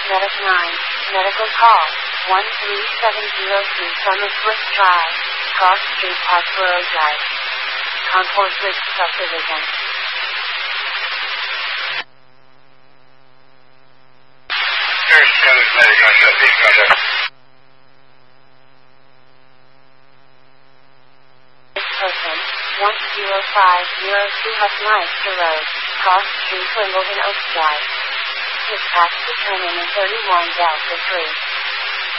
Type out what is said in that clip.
Medic 9, medical call, 13702 Summit Swift Drive, Cross Street, Pottsboro Drive, Concourse Ridge Subdivision. Person, 10502 Hutton-Leicester Road, Cross Street, Wimbledon Oaks Drive. Dispatch to turn in 31 Delta 3.